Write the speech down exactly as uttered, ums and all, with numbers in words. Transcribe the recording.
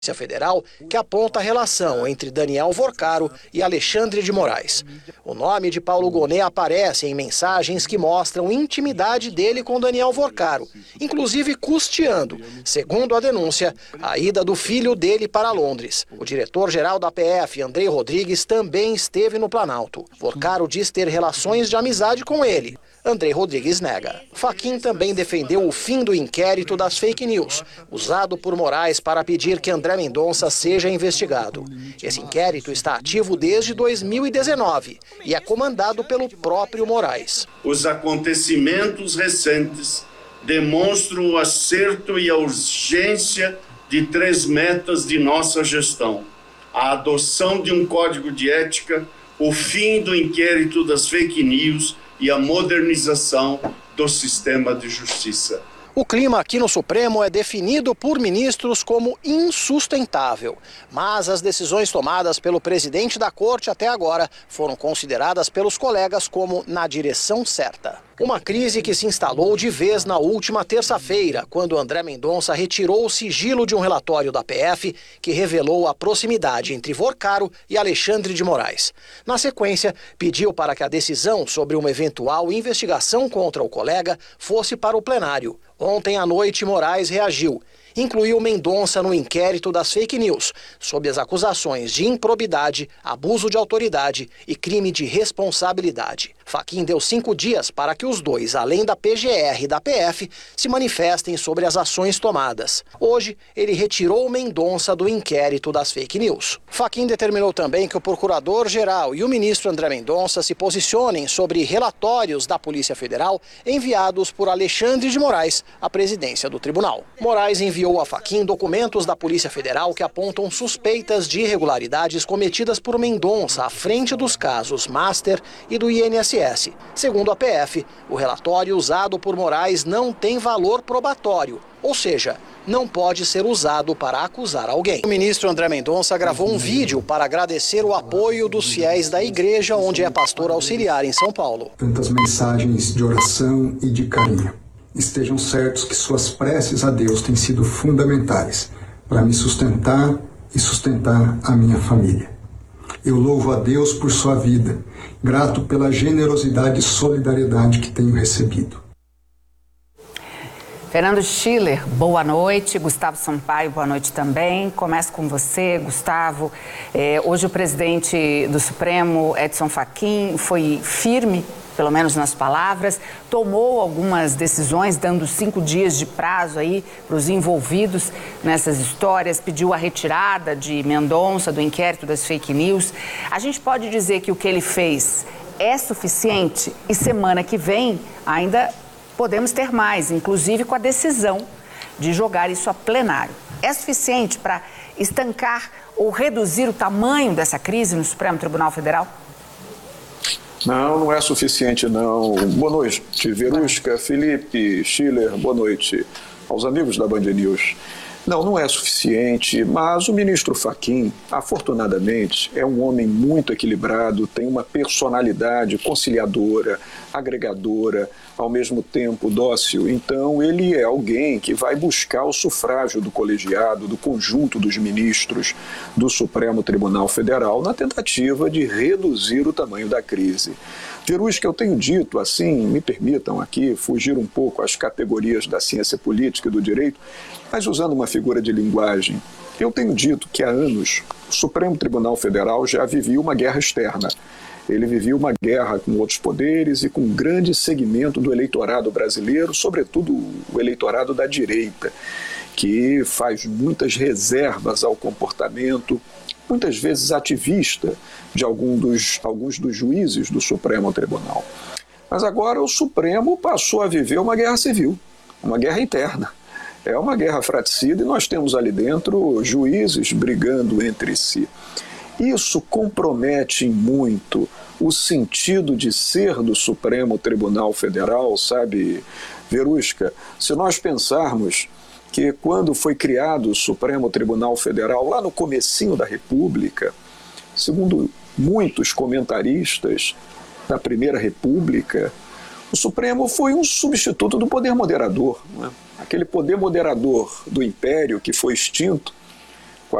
Federal que aponta a relação entre Daniel Vorcaro e Alexandre de Moraes. O nome de Paulo Gonet aparece em mensagens que mostram intimidade dele com Daniel Vorcaro, inclusive custeando, segundo a denúncia, a ida do filho dele para Londres. O diretor-geral da P F, Andrei Rodrigues, também esteve no Planalto. Vorcaro diz ter relações de amizade com ele. Andrei Rodrigues nega. Fachin também defendeu o fim do inquérito das fake news, usado por Moraes para pedir que André Mendonça seja investigado. Esse inquérito está ativo desde dois mil e dezenove e é comandado pelo próprio Moraes. Os acontecimentos recentes demonstram o acerto e a urgência de três metas de nossa gestão: a adoção de um código de ética, o fim do inquérito das fake news e a modernização do sistema de justiça. O clima aqui no Supremo é definido por ministros como insustentável, mas as decisões tomadas pelo presidente da Corte até agora foram consideradas pelos colegas como na direção certa. Uma crise que se instalou de vez na última terça-feira, quando André Mendonça retirou o sigilo de um relatório da P F que revelou a proximidade entre Vorcaro e Alexandre de Moraes. Na sequência, pediu para que a decisão sobre uma eventual investigação contra o colega fosse para o plenário. Ontem à noite, Moraes reagiu. Incluiu Mendonça no inquérito das fake news, sob as acusações de improbidade, abuso de autoridade e crime de responsabilidade. Fachin deu cinco dias para que os dois, além da P G R e da P F, se manifestem sobre as ações tomadas. Hoje, ele retirou Mendonça do inquérito das fake news. Fachin determinou também que o procurador-geral e o ministro André Mendonça se posicionem sobre relatórios da Polícia Federal enviados por Alexandre de Moraes à presidência do tribunal. Moraes enviou enviou a Fachin documentos da Polícia Federal que apontam suspeitas de irregularidades cometidas por Mendonça à frente dos casos Master e do I N S S. Segundo a P F, o relatório usado por Moraes não tem valor probatório, ou seja, não pode ser usado para acusar alguém. O ministro André Mendonça gravou um vídeo para agradecer o apoio dos fiéis da igreja onde é pastor auxiliar em São Paulo. Tantas mensagens de oração e de carinho. Estejam certos que suas preces a Deus têm sido fundamentais para me sustentar e sustentar a minha família. Eu louvo a Deus por sua vida, grato pela generosidade e solidariedade que tenho recebido. Fernando Schiller, boa noite. Gustavo Sampaio, boa noite também. Começo com você, Gustavo. É, hoje o presidente do Supremo, Edson Fachin, foi firme, pelo menos nas palavras, tomou algumas decisões, dando cinco dias de prazo aí para os envolvidos nessas histórias, pediu a retirada de Mendonça do inquérito das fake news. A gente pode dizer que o que ele fez é suficiente e semana que vem ainda podemos ter mais, inclusive com a decisão de jogar isso a plenário. É suficiente para estancar ou reduzir o tamanho dessa crise no Supremo Tribunal Federal? Não, não é suficiente, não. Boa noite, Verusca, Felipe, Schiller, boa noite aos amigos da Band News. Não, não é suficiente, mas o ministro Fachin, afortunadamente, é um homem muito equilibrado, tem uma personalidade conciliadora, agregadora, ao mesmo tempo dócil. Então, ele é alguém que vai buscar o sufrágio do colegiado, do conjunto dos ministros do Supremo Tribunal Federal, na tentativa de reduzir o tamanho da crise. Verusca, eu tenho dito, assim, me permitam aqui fugir um pouco às categorias da ciência política e do direito, mas usando uma figura de linguagem, eu tenho dito que há anos o Supremo Tribunal Federal já vivia uma guerra externa. Ele vivia uma guerra com outros poderes e com um grande segmento do eleitorado brasileiro, sobretudo o eleitorado da direita, que faz muitas reservas ao comportamento, muitas vezes ativista, de algum dos, alguns dos juízes do Supremo Tribunal. Mas agora o Supremo passou a viver uma guerra civil, uma guerra interna. É uma guerra fratricida e nós temos ali dentro juízes brigando entre si. Isso compromete muito o sentido de ser do Supremo Tribunal Federal, sabe, Verusca? Se nós pensarmos que quando foi criado o Supremo Tribunal Federal, lá no comecinho da República, segundo muitos comentaristas da Primeira República, o Supremo foi um substituto do poder moderador, né? Aquele poder moderador do Império que foi extinto